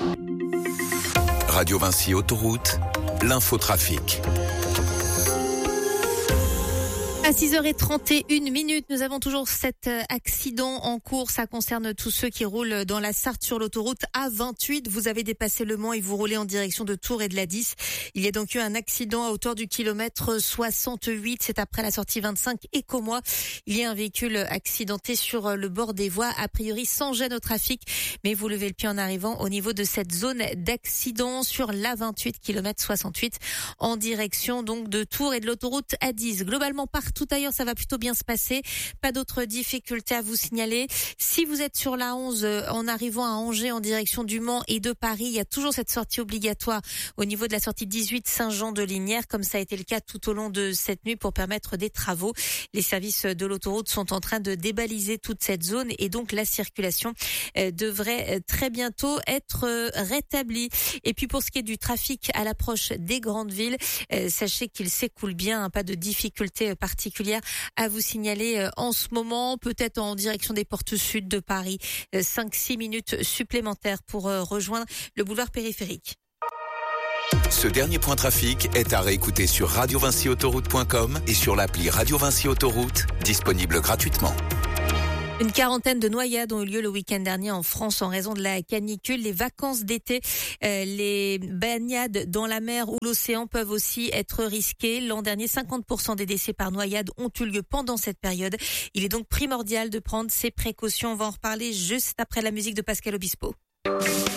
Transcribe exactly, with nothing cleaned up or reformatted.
Radio Vinci Autoroute, l'infotrafic. À six heures trente et une minutes, nous avons toujours cet accident en cours. Ça concerne tous ceux qui roulent dans la Sarthe sur l'autoroute A vingt-huit. Vous avez dépassé Le Mans et vous roulez en direction de Tours et de la dix. Il y a donc eu un accident à hauteur du kilomètre soixante-huit. C'est après la sortie vingt-cinq Écomois. Il y a un véhicule accidenté sur le bord des voies, a priori sans gêne au trafic. Mais vous levez le pied en arrivant au niveau de cette zone d'accident sur l'A vingt-huit, kilomètre soixante-huit, en direction donc de Tours et de l'autoroute A dix. Globalement, partout Tout ailleurs, ça va plutôt bien se passer. Pas d'autres difficultés à vous signaler. Si vous êtes sur la onze, euh, en arrivant à Angers en direction du Mans et de Paris, il y a toujours cette sortie obligatoire au niveau de la sortie dix-huit Saint-Jean-de-Lignières, comme ça a été le cas tout au long de cette nuit pour permettre des travaux. Les services de l'autoroute sont en train de débaliser toute cette zone et donc la circulation euh, devrait très bientôt être euh, rétablie. Et puis pour ce qui est du trafic à l'approche des grandes villes, euh, sachez qu'il s'écoule bien, hein, pas de difficultés particulières à vous signaler en ce moment, peut-être en direction des portes sud de Paris. cinq six minutes supplémentaires pour rejoindre le boulevard périphérique. Ce dernier point trafic est à réécouter sur radio vinci autoroute point com et sur l'appli Radio Vinci Autoroute, disponible gratuitement. Une quarantaine de noyades ont eu lieu le week-end dernier en France en raison de la canicule. Les vacances d'été, euh, les baignades dans la mer ou l'océan peuvent aussi être risquées. L'an dernier, cinquante pour cent des décès par noyade ont eu lieu pendant cette période. Il est donc primordial de prendre ces précautions. On va en reparler juste après la musique de Pascal Obispo.